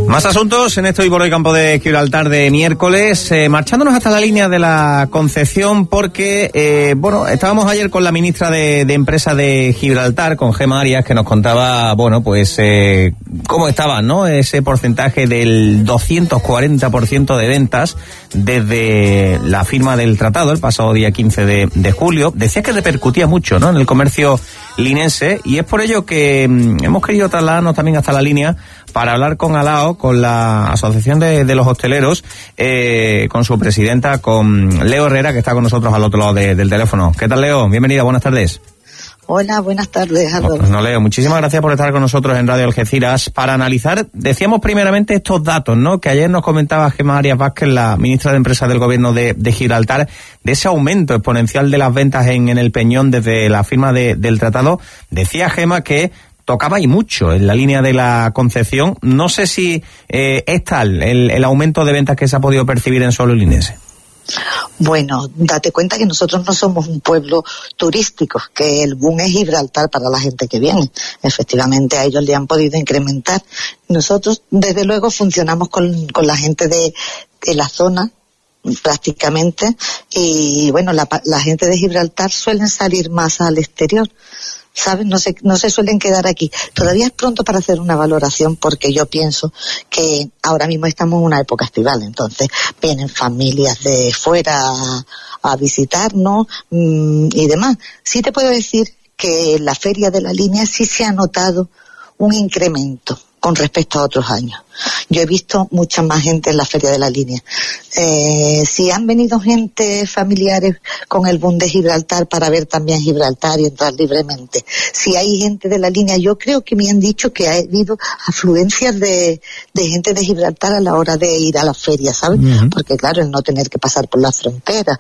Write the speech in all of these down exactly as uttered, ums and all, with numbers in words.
Más asuntos en este Hoy por Hoy Campo de Gibraltar de miércoles, eh, marchándonos hasta la línea de la Concepción porque, eh, bueno, estábamos ayer con la ministra de, de Empresa de Gibraltar, con Gemma Arias, que nos contaba, bueno, pues eh, cómo estaba, ¿no?, ese porcentaje del doscientos cuarenta por ciento de ventas desde la firma del tratado el pasado día quince de, de julio. Decía que repercutía mucho, ¿no?, en el comercio linense, y es por ello que mm, hemos querido trasladarnos también hasta la línea para hablar con ALAO, con la Asociación de, de los Hosteleros, eh, con su presidenta, con Leo Herrera, que está con nosotros al otro lado de, del teléfono. ¿Qué tal, Leo? Bienvenida, buenas tardes. Hola, buenas tardes, Adolfo. No, Leo, muchísimas gracias por estar con nosotros en Radio Algeciras para analizar, decíamos primeramente, estos datos, ¿no?, que ayer nos comentaba Gemma Arias Vázquez, la ministra de Empresa del Gobierno de, de Gibraltar, de ese aumento exponencial de las ventas en, en el Peñón desde la firma de, del tratado. Decía Gemma que tocaba y mucho en la línea de la Concepción. No sé si eh, es tal el, el aumento de ventas que se ha podido percibir en suelo linense. Bueno, date cuenta que nosotros no somos un pueblo turístico, que el boom es Gibraltar para la gente que viene. Efectivamente, a ellos le han podido incrementar. Nosotros, desde luego, funcionamos con, con la gente de, de la zona, prácticamente, y bueno, la, la gente de Gibraltar suelen salir más al exterior, ¿sabes? No se, no se suelen quedar aquí. Todavía es pronto para hacer una valoración, porque yo pienso que ahora mismo estamos en una época estival, entonces vienen familias de fuera a, a visitarnos mmm, y demás. Sí te puedo decir que en la feria de la línea sí se ha notado un incremento con respecto a otros años. Yo he visto mucha más gente en la feria de la línea. Eh, si han venido gente, familiares con el boom de Gibraltar para ver también Gibraltar y entrar libremente. Si hay gente de la línea, yo creo que me han dicho que ha habido afluencias de, de gente de Gibraltar a la hora de ir a la feria, ¿sabes? Uh-huh. Porque claro, el no tener que pasar por la frontera,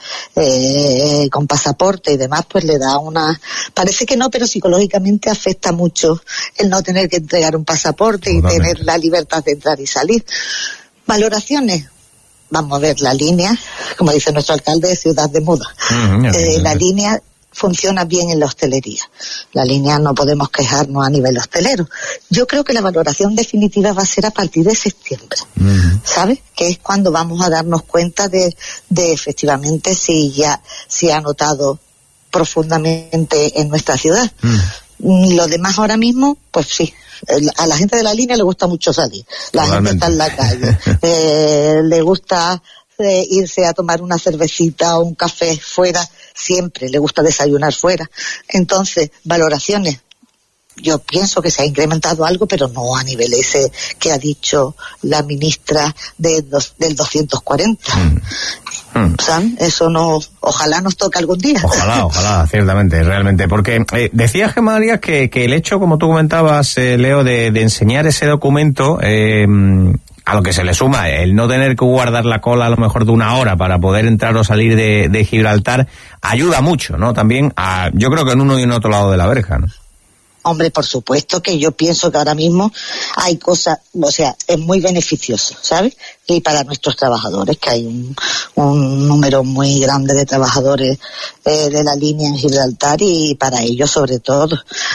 eh, con pasaporte y demás, pues le da una... Parece que no, pero psicológicamente afecta mucho el no tener que entregar un pasaporte y tener la libertad de entrar y salir. Valoraciones. Vamos a ver, la línea, como dice nuestro alcalde, es ciudad de moda. Uh-huh. Eh, la línea funciona bien en la hostelería. La línea no podemos quejarnos a nivel hostelero. Yo creo que la valoración definitiva va a ser a partir de septiembre, uh-huh. ¿sabes? Que es cuando vamos a darnos cuenta de, de efectivamente si ya se ha notado profundamente en nuestra ciudad. Uh-huh. Lo demás ahora mismo, pues sí. A la gente de la línea le gusta mucho salir. La Totalmente. Gente está en la calle. eh, le gusta eh, irse a tomar una cervecita o un café fuera. Siempre le gusta desayunar fuera. Entonces, valoraciones. Yo pienso que se ha incrementado algo, pero no a nivel ese que ha dicho la ministra de dos, del doscientos cuarenta. Mm. Mm. ¿Saben? Eso no, ojalá nos toque algún día. Ojalá, ojalá, ciertamente, realmente. Porque eh, decía Gemma Arias que, que el hecho, como tú comentabas, eh, Leo, de, de enseñar ese documento, eh, a lo que se le suma el no tener que guardar la cola a lo mejor de una hora para poder entrar o salir de, de Gibraltar, ayuda mucho, ¿no? También a, yo creo que en uno y en otro lado de la verja, ¿no? Hombre, por supuesto que yo pienso que ahora mismo hay cosas, o sea, es muy beneficioso, ¿sabes? Y para nuestros trabajadores, que hay un, un número muy grande de trabajadores eh, de la línea en Gibraltar, y para ellos sobre todo,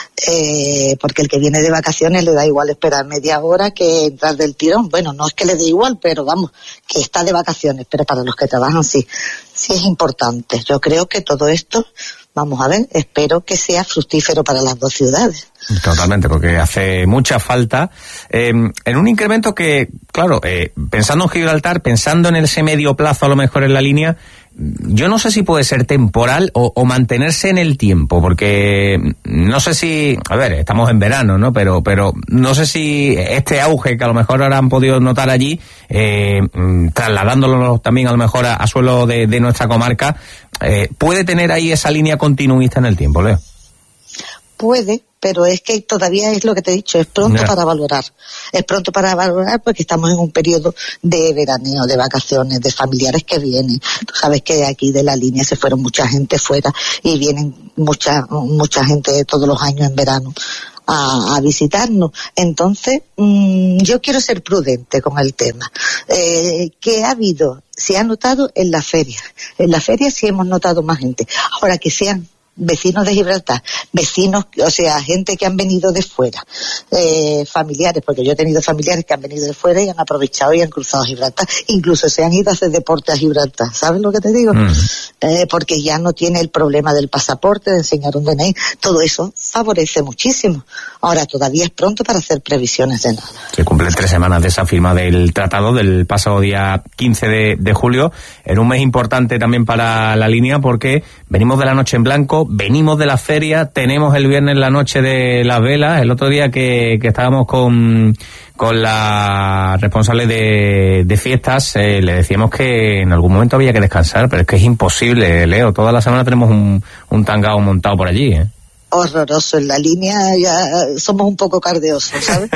eh, porque el que viene de vacaciones le da igual esperar media hora que entrar del tirón. Bueno, no es que le dé igual, pero vamos, que está de vacaciones, pero para los que trabajan sí, sí es importante. Yo creo que todo esto, vamos a ver, espero que sea fructífero para las dos ciudades. Totalmente, porque hace mucha falta eh, en un incremento que, claro, eh, pensando en Gibraltar, pensando en ese medio plazo a lo mejor en la línea, yo no sé si puede ser temporal o, o mantenerse en el tiempo, porque no sé si, a ver, estamos en verano, ¿no? Pero, pero no sé si este auge que a lo mejor ahora han podido notar allí, eh, trasladándolo también a lo mejor a, a suelo de, de nuestra comarca, eh, puede tener ahí esa línea continuista en el tiempo, Leo. Puede, pero es que todavía es lo que te he dicho, es pronto yeah. para valorar. Es pronto para valorar porque estamos en un periodo de veraneo, de vacaciones, de familiares que vienen. Tú sabes que de aquí de la línea se fueron mucha gente fuera y vienen mucha mucha gente todos los años en verano a, a visitarnos. Entonces, mmm, yo quiero ser prudente con el tema. Eh, ¿Qué ha habido? Se ha notado en la feria. En la feria sí hemos notado más gente. Ahora que sean vecinos de Gibraltar, vecinos, o sea, gente que han venido de fuera, eh, familiares, porque yo he tenido familiares que han venido de fuera y han aprovechado y han cruzado a Gibraltar, incluso se han ido a hacer deporte a Gibraltar, ¿sabes lo que te digo? Mm. Eh, porque ya no tiene el problema del pasaporte, de enseñar un D N I, todo eso favorece muchísimo. Ahora todavía es pronto para hacer previsiones de nada. Se cumplen tres semanas de esa firma del tratado del pasado día quince de, de julio, en un mes importante también para la línea, porque venimos de la noche en blanco, venimos de la feria, tenemos el viernes la noche de las velas. El otro día que, que estábamos con, con la responsable de, de fiestas, eh, le decíamos que en algún momento había que descansar, pero es que es imposible, Leo. Toda la semana tenemos un, un tangao montado por allí, ¿eh? Horroroso, en la línea ya somos un poco cardeosos, ¿sabes?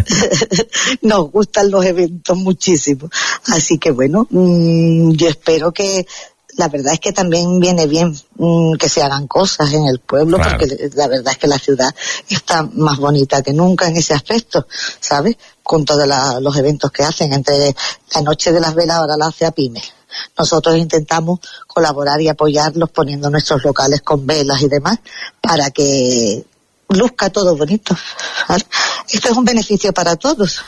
Nos gustan los eventos muchísimo. Así que bueno, mmm, yo espero que, la verdad es que también viene bien mmm, que se hagan cosas en el pueblo, claro, porque la verdad es que la ciudad está más bonita que nunca en ese aspecto, ¿sabes? Con todos la, los eventos que hacen, entre la noche de las velas ahora la hace a Pyme. Nosotros intentamos colaborar y apoyarlos poniendo nuestros locales con velas y demás para que luzca todo bonito. ¿Vale? Esto es un beneficio para todos.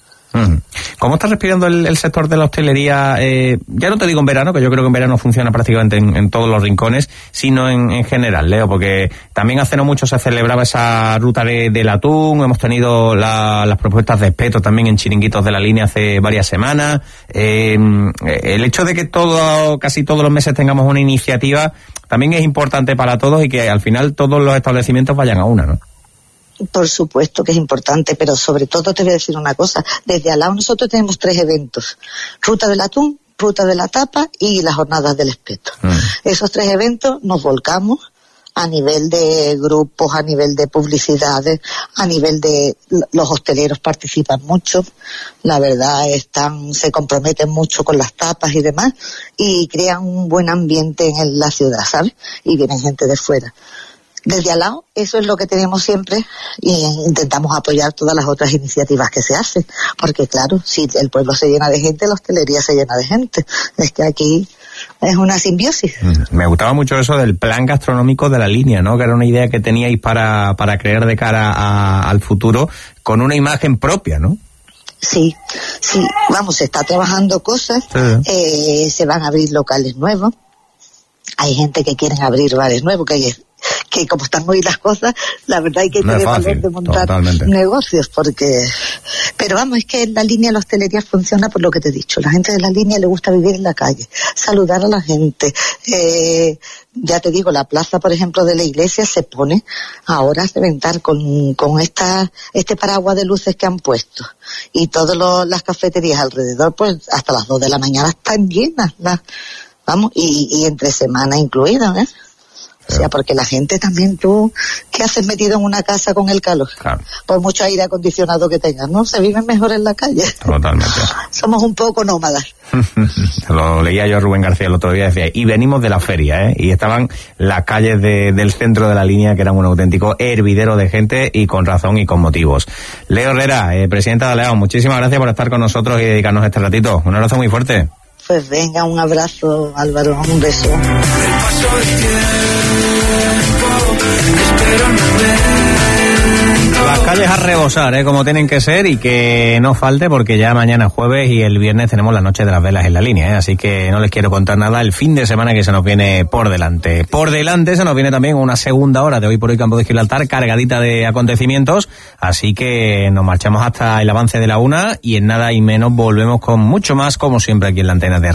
¿Cómo está respirando el, el sector de la hostelería? Eh, ya no te digo en verano, que yo creo que en verano funciona prácticamente en, en todos los rincones, sino en, en general, Leo, porque también hace no mucho se celebraba esa ruta de, del atún, hemos tenido la, las propuestas de espeto también en chiringuitos de la línea hace varias semanas. Eh, el hecho de que todo, casi todos los meses tengamos una iniciativa también es importante para todos y que al final todos los establecimientos vayan a una, ¿no? Por supuesto que es importante, pero sobre todo te voy a decir una cosa. Desde Alao nosotros tenemos tres eventos. Ruta del atún, Ruta de la tapa y las jornadas del espeto. Mm. Esos tres eventos nos volcamos a nivel de grupos, a nivel de publicidades, a nivel de los hosteleros participan mucho, la verdad están, se comprometen mucho con las tapas y demás y crean un buen ambiente en la ciudad, ¿sabes? Y vienen gente de fuera. Desde Alao, eso es lo que tenemos siempre y intentamos apoyar todas las otras iniciativas que se hacen, porque claro, si el pueblo se llena de gente, la hostelería se llena de gente. Es que aquí es una simbiosis. Me gustaba mucho eso del plan gastronómico de la línea, ¿no? Que era una idea que teníais para, para crear de cara a, al futuro con una imagen propia, ¿no? Sí, sí, vamos, se está trabajando cosas, sí. eh, se van a abrir locales nuevos, hay gente que quieren abrir bares nuevos, que hay que como están hoy las cosas, la verdad hay que tener no valor de montar totalmente. negocios, porque, pero vamos, es que la línea de la hostelería funciona por lo que te he dicho, la gente de la línea le gusta vivir en la calle, saludar a la gente, eh, ya te digo, la plaza, por ejemplo, de la iglesia se pone ahora a reventar con, con esta, este paraguas de luces que han puesto, y todas lo, las cafeterías alrededor, pues hasta las dos de la mañana están llenas, la, vamos, y, y entre semana incluidas, ¿eh? O sea, porque la gente también, tú, ¿qué haces metido en una casa con el calor? Claro. Por mucho aire acondicionado que tengas, ¿no? Se vive mejor en la calle. Totalmente. Somos un poco nómadas. Lo leía yo a Rubén García el otro día, decía, y venimos de la feria, ¿eh? Y estaban las calles de, del centro de la línea, que eran un auténtico hervidero de gente, y con razón y con motivos. Leo Herrera, eh, presidenta de Alao, muchísimas gracias por estar con nosotros y dedicarnos este ratito. Un abrazo muy fuerte. Pues venga, un abrazo, Álvaro, un beso. Las calles a rebosar, ¿eh? Como tienen que ser, y que no falte, porque ya mañana es jueves y el viernes tenemos la noche de las velas en la línea, ¿eh? Así que no les quiero contar nada el fin de semana que se nos viene por delante. Por delante se nos viene también una segunda hora de Hoy por Hoy Campo de Gibraltar, cargadita de acontecimientos, así que nos marchamos hasta el avance de la una y en nada y menos volvemos con mucho más, como siempre aquí en la antena de